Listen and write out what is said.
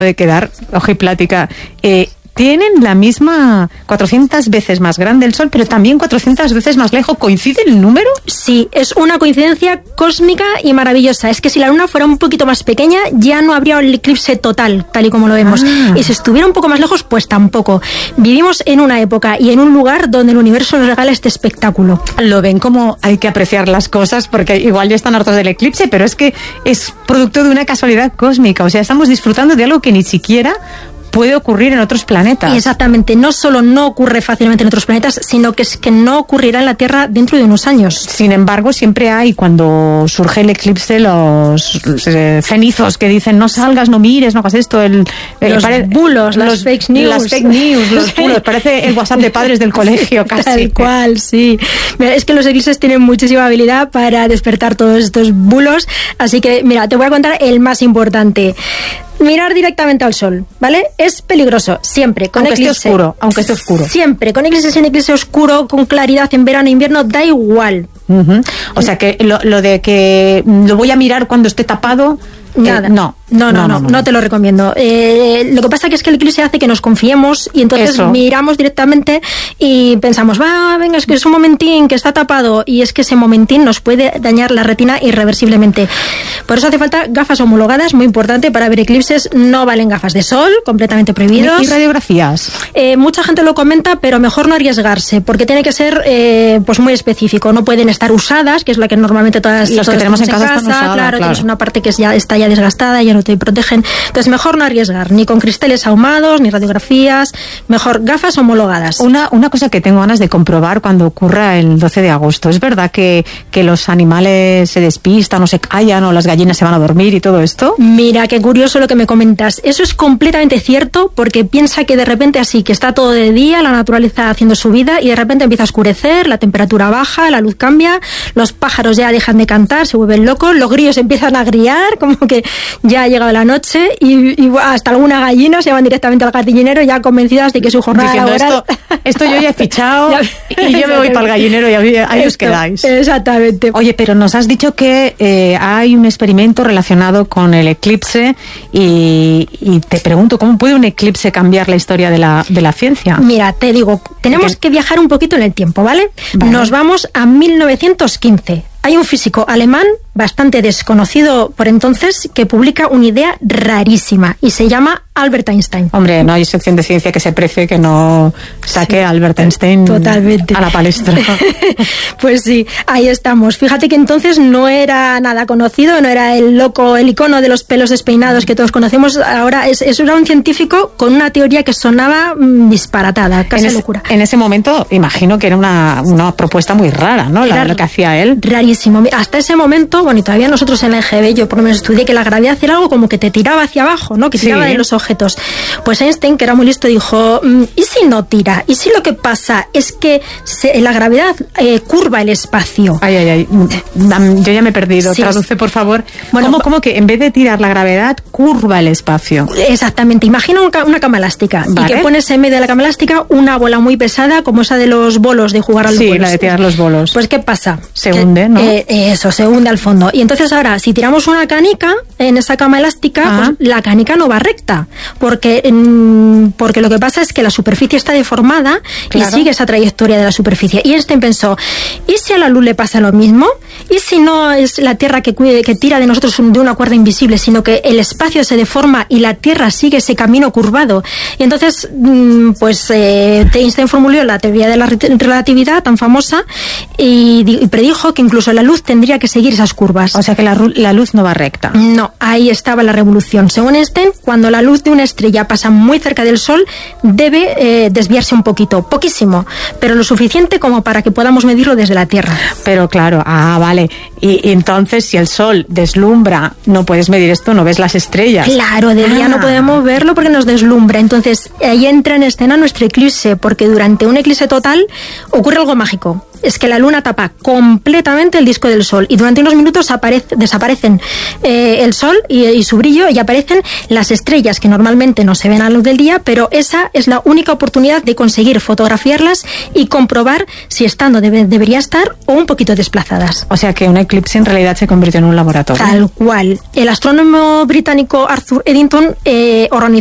de quedar ojiplática. Tienen la misma 400 veces más grande el Sol, pero también 400 veces más lejos. ¿Coincide el número? Sí, es una coincidencia cósmica y maravillosa. Es que si la Luna fuera un poquito más pequeña, ya no habría el eclipse total, tal y como lo vemos. Y si estuviera un poco más lejos, pues tampoco. Vivimos en una época y en un lugar donde el universo nos regala este espectáculo. Lo ven como hay que apreciar las cosas, porque igual ya están hartos del eclipse, pero es que es producto de una casualidad cósmica. O sea, estamos disfrutando de algo que ni siquiera puede ocurrir en otros planetas. Exactamente, no solo no ocurre fácilmente en otros planetas, sino que es que no ocurrirá en la Tierra dentro de unos años. Sin embargo, siempre hay, cuando surge el eclipse, los cenizos que dicen no salgas, no mires, no hagas esto. Los bulos, las fake news. Las fake news, los bulos. Parece el WhatsApp de padres del colegio, casi. Tal cual, sí. Es que los eclipses tienen muchísima habilidad para despertar todos estos bulos. Así que, mira, te voy a contar el más importante. Mirar directamente al Sol, ¿vale? Es peligroso, siempre, con eclipse. Aunque esté oscuro. Siempre, con eclipse, sin eclipse oscuro, con claridad, en verano, invierno, da igual. O sea, que lo de que lo voy a mirar cuando esté tapado... Nada. No te lo recomiendo. Lo que pasa que es que el eclipse hace que nos confiemos y entonces miramos directamente y pensamos, venga, es que es un momentín que está tapado, y es que ese momentín nos puede dañar la retina irreversiblemente. Por eso hace falta gafas homologadas, muy importante para ver eclipses. No valen gafas de sol, completamente prohibidos. ¿Y radiografías? Mucha gente lo comenta, pero mejor no arriesgarse, porque tiene que ser pues muy específico. No pueden estar usadas, que es la que normalmente todas los que tenemos en casa están usadas, claro. Tienes una parte que ya está desgastada, ya no te protegen. Entonces mejor no arriesgar, ni con cristales ahumados, ni radiografías, mejor gafas homologadas. Una cosa que tengo ganas de comprobar cuando ocurra el 12 de agosto, ¿es verdad que los animales se despistan o se callan o las gallinas se van a dormir y todo esto? Mira, qué curioso lo que me comentas. Eso es completamente cierto, porque piensa que de repente así, que está todo de día, la naturaleza haciendo su vida, y de repente empieza a oscurecer, la temperatura baja, la luz cambia, los pájaros ya dejan de cantar, se vuelven locos, los grillos empiezan a grillar, como que ya ha llegado la noche, y hasta algunas gallinas se van directamente al gallinero ya convencidas de que su jornada laboral... Esto yo ya he fichado y yo me voy para el gallinero y ahí os quedáis. Exactamente. Oye, pero nos has dicho que hay un experimento relacionado con el eclipse y te pregunto, ¿cómo puede un eclipse cambiar la historia de la ciencia? Mira, te digo, tenemos que viajar un poquito en el tiempo, ¿vale? Nos vamos a 1915. Hay un físico alemán bastante desconocido por entonces que publica una idea rarísima y se llama Albert Einstein. Hombre, no hay sección de ciencia que se precie que no saque a Albert Einstein totalmente a la palestra. Pues sí, ahí estamos. Fíjate que entonces no era nada conocido, no era el loco, el icono de los pelos despeinados que todos conocemos. Ahora era un científico con una teoría que sonaba disparatada, casi locura. En ese momento imagino que era una propuesta muy rara, ¿no? Lo que hacía él. Rarísimo. Hasta ese momento, bueno, y todavía nosotros en la EGB, yo por lo menos estudié que la gravedad era algo como que te tiraba hacia abajo, ¿no? Que tiraba de los objetos. Pues Einstein, que era muy listo, dijo, ¿y si no tira? ¿Y si lo que pasa es que la gravedad curva el espacio? Ay. Yo ya me he perdido. Sí. Traduce, por favor. Bueno, ¿Cómo que en vez de tirar la gravedad, curva el espacio? Exactamente. Imagina una cama elástica. ¿Vale? Y que pones en medio de la cama elástica una bola muy pesada, como esa de los bolos, de jugar a los bolos. Sí, la de tirar los bolos. Pues, ¿qué pasa? Se hunde, ¿no? Eso, se hunde al fondo. Y entonces ahora, si tiramos una canica en esa cama elástica, pues la canica no va recta. Porque lo que pasa es que la superficie está deformada y sigue esa trayectoria de la superficie. Y Einstein pensó, ¿y si a la luz le pasa lo mismo? ¿Y si no es la Tierra que tira de nosotros de una cuerda invisible, sino que el espacio se deforma y la Tierra sigue ese camino curvado? Y entonces, Einstein formuló la teoría de la relatividad tan famosa y predijo que incluso la luz tendría que seguir esas curvas. O sea que la luz no va recta. No, ahí estaba la revolución. Según Einstein, cuando la luz de una estrella pasa muy cerca del Sol, debe desviarse un poquito, poquísimo, pero lo suficiente como para que podamos medirlo desde la Tierra. Pero claro, vale. Y entonces, si el Sol deslumbra, no puedes medir esto, no ves las estrellas. Claro, de día no podemos verlo porque nos deslumbra. Entonces, ahí entra en escena nuestro eclipse, porque durante un eclipse total ocurre algo mágico. Es que la luna tapa completamente el disco del Sol y durante unos minutos desaparecen el Sol y su brillo, y aparecen las estrellas que normalmente no se ven a la luz del día, pero esa es la única oportunidad de conseguir fotografiarlas y comprobar si están donde debería estar o un poquito desplazadas. O sea que un eclipse en realidad se convirtió en un laboratorio. Tal cual. El astrónomo británico Arthur Eddington organizó